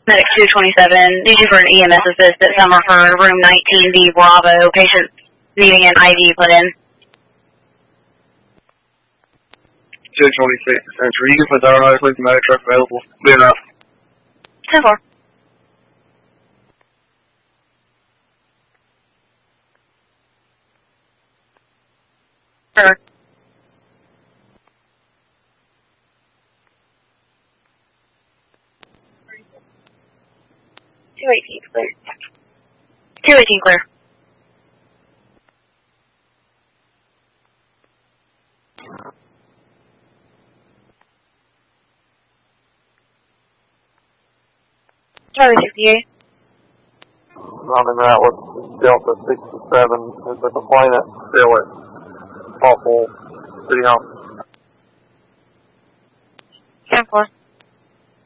Medic 227, need you for an EMS assist at Summer for room 19B Bravo. Patient needing an IV put in. 226, entry. You can put that on our please, medic truck available. Be enough. 10-4. Sure. 218 clear. 218 clear. Charlie 68. Running route with Delta 67 is the complainant still at Awful City Hall. 10-4.